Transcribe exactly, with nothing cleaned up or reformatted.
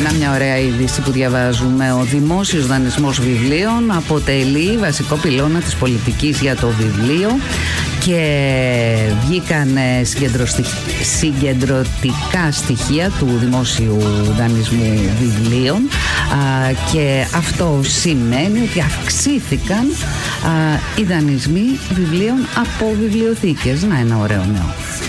Να, μια ωραία είδηση που διαβάζουμε. Ο δημόσιος δανεισμός βιβλίων αποτελεί βασικό πυλώνα της πολιτικής για το βιβλίο και βγήκαν συγκεντρωτικά στοιχεία του δημόσιου δανεισμού βιβλίων και αυτό σημαίνει ότι αυξήθηκαν οι δανεισμοί βιβλίων από βιβλιοθήκες. Να, ένα ωραίο νέο.